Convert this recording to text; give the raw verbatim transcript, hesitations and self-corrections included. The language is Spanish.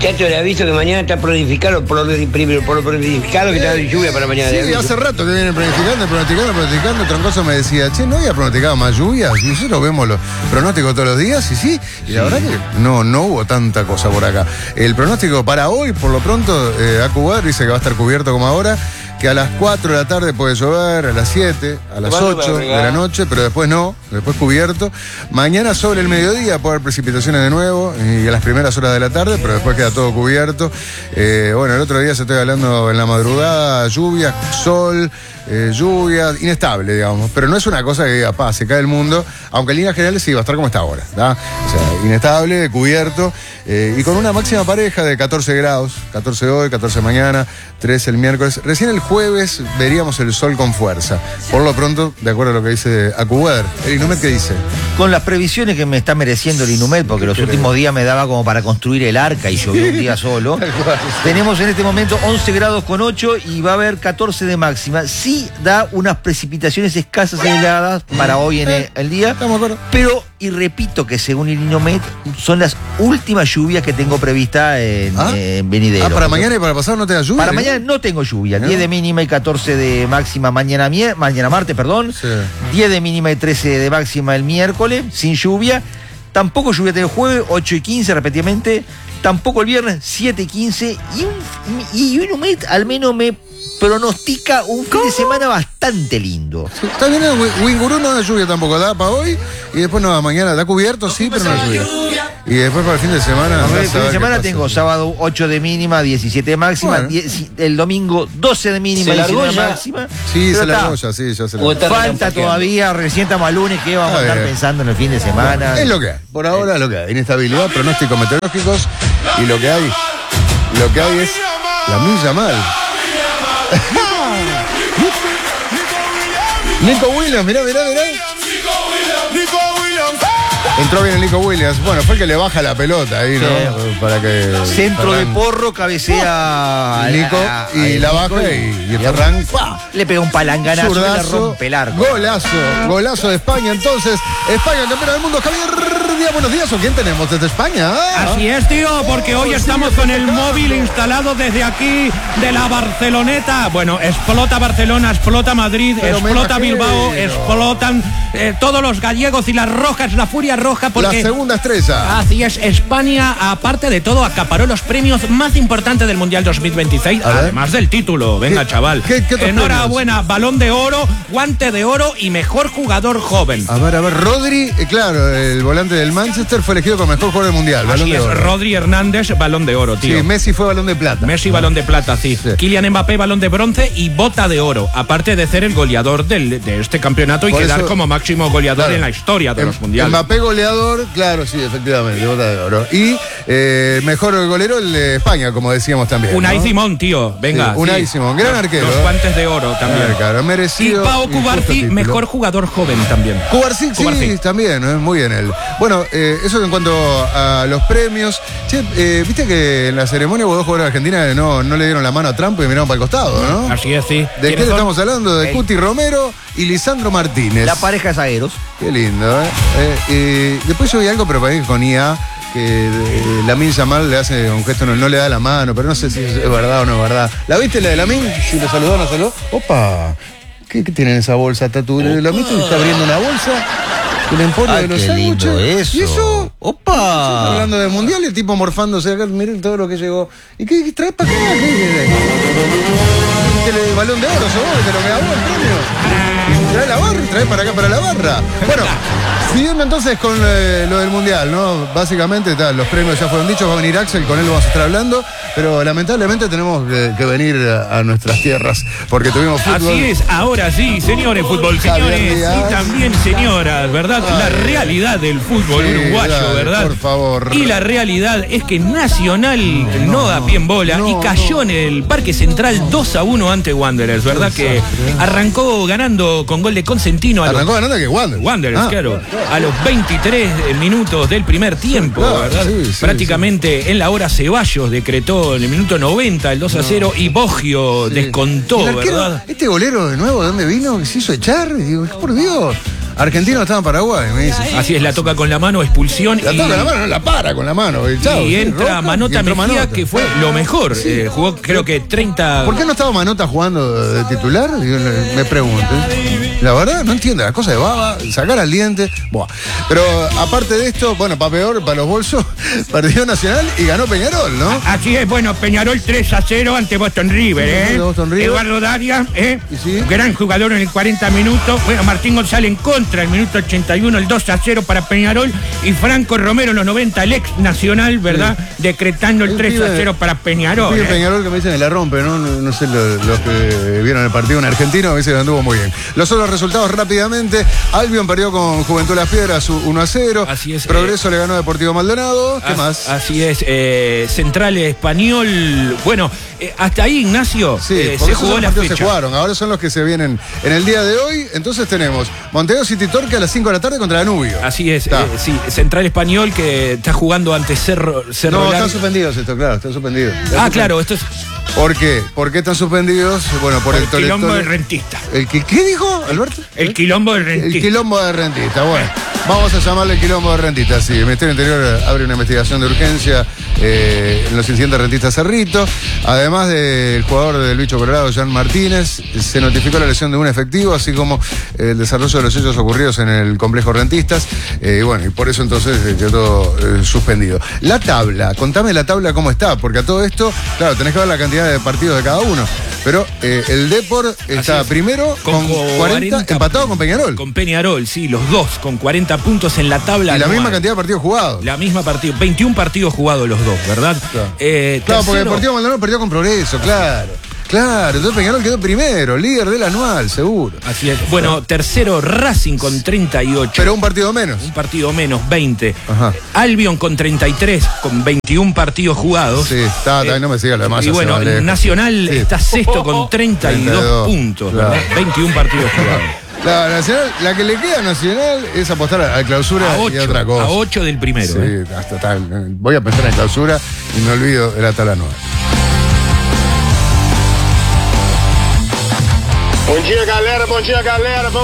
Ya te había visto que mañana está planificado, por lo planificado que está de lluvia para mañana. Sí, hace rato que vienen planificando, planificando, planificando. Troncoso me decía, che, ¿no había pronosticado más lluvias? Y nosotros vemos los pronósticos todos los días, y sí. Y la verdad que no, no hubo tanta cosa por acá. El pronóstico para hoy, por lo pronto, eh, AccuWeather dice que va a estar cubierto como ahora, que a las cuatro de la tarde puede llover, a las siete, a las ocho de la noche, pero después no, después cubierto. Mañana sobre el mediodía puede haber precipitaciones de nuevo y a las primeras horas de la tarde, pero después queda todo cubierto. Eh, bueno, el otro día se estoy hablando en la madrugada, lluvia, sol, eh, lluvia, inestable, digamos, pero no es una cosa que diga, pa, se cae el mundo, aunque en líneas generales sí va a estar como está ahora, ¿da? O sea, inestable, cubierto, eh, y con una máxima pareja de catorce grados, catorce hoy, catorce mañana, trece el miércoles. Recién el jueves veríamos el sol con fuerza. Por lo pronto, de acuerdo a lo que dice AccuWeather. ¿El Inumet qué dice? Con las previsiones que me está mereciendo el Inumet, porque los últimos días me daba como para construir el arca y llovió un día solo. Tenemos en este momento once grados con ocho y va a haber catorce de máxima. Sí da unas precipitaciones escasas y heladas para hoy en el, el día. Estamos de acuerdo. Pero, y repito que según el Inumet, son las últimas lluvias que tengo previstas en, ¿Ah? en venidero. Ah, para mañana y para pasado no te da lluvia. Para ¿eh? mañana no tengo lluvia. ¿No? diez de mínima y catorce de máxima mañana, mier- mañana martes, perdón. Sí. diez de mínima y trece de máxima el miércoles, sin lluvia. Tampoco lluvia el jueves, ocho y quince respectivamente. Tampoco el viernes, siete y quince. Y un, y un Inumet al menos me pronostica un fin de semana bastante lindo. Sí, está bien, Wingurú no da lluvia tampoco, da para hoy y después no da mañana, da cubierto, sí, pero no da lluvia. Y después para el fin de semana. No, el fin de semana tengo sábado ocho de mínima, diecisiete de máxima, bueno. diez, el domingo doce de mínima, diecinueve de máxima. Sí, pero se la está. arrolla, sí, ya se la O Falta todavía, recién estamos al lunes, que vamos Está a estar bien. pensando en el fin de semana. Es lo que hay, por ahora es lo que hay. Inestabilidad, pronósticos meteorológicos y lo que hay, lo que hay es la milla mal. Nico Williams, mirá, mirá, mirá. Entró bien el Nico Williams. Bueno, fue el que le baja la pelota ahí, ¿no? Sí. Para que. Centro Ferran, de Porro, cabecea a- Nico a- a- y a la Nico baja y, y Ferran, ¡pa! le pega un palanganazo y le Zurdazo, rompe el arco. golazo, golazo de España. Entonces, España campeona del mundo. Javier Díaz, buenos días. ¿O quién tenemos desde España? Ah. Así es, tío, porque hoy estamos con el móvil instalado desde aquí de la Barceloneta. Bueno, explota Barcelona, explota Madrid, Pero me explota imagino. Bilbao, explotan eh, todos los gallegos y las rojas, la furia roja, La porque... segunda estrella. Así es, España, aparte de todo, acaparó los premios más importantes del Mundial dos mil veintiséis, A ver. además del título. Venga, ¿Qué- chaval. qué- qué otros Enhorabuena, balón de oro, guante de oro y mejor jugador joven. A ver, a ver, Rodri, eh, claro, el volante del Manchester fue elegido como mejor jugador del mundial. Balón Así de es, oro. Rodri Hernández, balón de oro, tío. Sí, Messi fue balón de plata. Messi, balón de plata, sí. Sí. Kylian Mbappé, balón de bronce y bota de oro. Aparte de ser el goleador del- de este campeonato y Por quedar eso- como máximo goleador Claro. en la historia de Em- los mundiales. Mbappé goleador, claro, sí, efectivamente, bota de oro. Y eh, mejor golero el de España, como decíamos también. Unai ¿no? Simón, tío. Venga. Sí, Unai sí. Simón, gran Los- arquero. Los guantes de oro también. Ah, claro, Y merecido. Pau injusto Cubarsí, título. mejor jugador joven también. Cubarsí, sí, Cubarsí. también, ¿eh? Muy bien él. Bueno, eh, eso en cuanto a los premios. Che, eh, viste que en la ceremonia hubo dos jugadores de Argentina que no, no le dieron la mano a Trump y miraron para el costado, ¿no? Así es, sí. ¿De ¿Quiénes qué son? estamos hablando? De Ey. Cuti Romero y Lisandro Martínez. La pareja de zagueros. Qué lindo, ¿eh? Eh, eh, después yo vi algo, pero para mí con I A, que eh, Lamine Yamal le hace un gesto, no, no le da la mano, pero no sé si es verdad o no es verdad. ¿La viste la de Lamine? Si le saludó o no saludó. Opa, ¿qué, qué tiene en esa bolsa, Tatu? ¿Lo viste? Está abriendo una bolsa. El emporio Ay, de los qué lindo sándwiches. eso. ¿Y eso? ¡Opa! Hablando del mundial, el tipo morfándose acá, miren todo lo que llegó. ¿Y qué, qué traes para acá? ¿Qué, qué, qué, el balón de oro, sos vos, que te lo grabó el premio. Trae la barra y trae para acá para la barra. Bueno, siguiendo entonces con eh, lo del mundial, ¿no? Básicamente, tal, los premios ya fueron dichos, va a venir Axel, con él vamos a estar hablando, pero lamentablemente tenemos que, que venir a, a nuestras tierras, porque tuvimos fútbol. Así es, ahora sí, señores, fútbol, Javier señores, Díaz. y también señoras, ¿verdad? La realidad del fútbol Sí, uruguayo, dale, ¿verdad? por favor. Y la realidad es que Nacional no, da pie en bola no, y cayó en el Parque Central dos a uno ante Wanderers, ¿verdad? Que arrancó ganando con gol de Consentino a los Arrancó ganando que Wander. Wanderers, Ah, claro, a los veintitrés minutos del primer tiempo, Claro, ¿verdad? sí, sí, Prácticamente en la hora Ceballos decretó en el minuto noventa el dos a cero y Boggio Sí. descontó, El arquero, ¿verdad? este golero de nuevo, ¿de dónde vino? Que se hizo echar. Digo, por Dios. Argentino estaba en Paraguay, me dice. Así es, la toca con la mano, expulsión. La y, toca con la mano, no la para con la mano. Y, chao, y sí, entra roja, Manota y entró Mejía, Manota. que fue lo mejor. Sí. Eh, jugó creo que treinta... ¿Por qué no estaba Manota jugando de titular? Yo le- me pregunto. La verdad, no entiendo. La cosa de baba, sacar al diente. Buah. Pero aparte de esto, bueno, para peor, para los bolsos, perdió Nacional y ganó Peñarol, ¿no? Así es, bueno, Peñarol tres a cero ante Boston River, ¿eh? Sí, Boston River. Eduardo Darias, ¿eh? Y sí. Gran jugador en el cuarenta minutos. Bueno, Martín González en contra, el minuto ochenta y uno, el dos a cero para Peñarol. Y Franco Romero en los noventa, el ex Nacional, ¿verdad? Sí. Decretando el, el tres a cero para Peñarol. El ¿eh? Peñarol que me dicen que la rompe, ¿no? No, no sé, los, los que vieron el partido en argentino me dicen que anduvo muy bien. Los otros resultados rápidamente. Albion perdió con Juventud Las Piedras uno a cero. Así es. Progreso eh, le ganó a Deportivo Maldonado. ¿Qué as, más? Así es. Eh, Central Español. Bueno, eh, hasta ahí, Ignacio, Sí, eh, porque se esos jugó la partidos fecha. se jugaron. Ahora son los que se vienen en el día de hoy. Entonces tenemos Montevideo City Torque a las cinco de la tarde contra Danubio. Así es. Eh, Está. sí, Central Español que está jugando ante Cerro, Cerro No, Largo. están suspendidos esto, claro, están suspendidos. Están Ah, suspendidos. claro, esto es ¿Por qué? ¿Por qué están suspendidos? Bueno, por, por el el tole- quilombo tole- del rentista. ¿El que, ¿Qué dijo, Alberto? El quilombo del El rentista. quilombo de rentista, bueno. Vamos a llamarle el quilombo de rentista, sí. El Ministerio Interior abre una investigación de urgencia eh, en los incidentes rentistas Cerrito. Además del jugador del bicho colorado, Jan Martínez, se notificó la lesión de un efectivo, así como eh, el desarrollo de los hechos ocurridos en el complejo rentistas. Eh, y bueno, y por eso entonces eh, quedó eh, suspendido. La tabla, contame la tabla cómo está, porque a todo esto, claro, tenés que ver la cantidad de partidos de cada uno. Pero eh, el Depor está es. primero con, Con cuarenta, cuarenta empatado con Peñarol. Con Peñarol, sí, los dos, con cuarenta puntos en la tabla. Y la anual. misma cantidad de partidos jugados. La misma partido, veintiún partidos jugados los dos, ¿verdad? Claro, Eh, claro porque tercero- Deportivo Maldonado perdió con Progreso, claro. Claro, entonces Peñarol quedó primero, líder del anual, seguro. Así es. Bueno, tercero Racing con treinta y ocho. Pero un partido menos. Un partido menos, veinte. Ajá. Albion con treinta y tres, con veintiún partidos jugados. Sí, está, está, no me siga lo demás. Y ya se bueno, va lejos. Nacional Sí. está sexto con treinta y dos treinta y dos, puntos, claro. ¿verdad? veintiún partidos jugados. La, Nacional, la que le queda a Nacional es apostar a la clausura A y a ocho, otra cosa. a ocho del primero. Sí, ¿eh? hasta tal. Voy a pensar en clausura y me olvido de la tabla anual. Bom dia, galera. Bom dia, galera. Vamos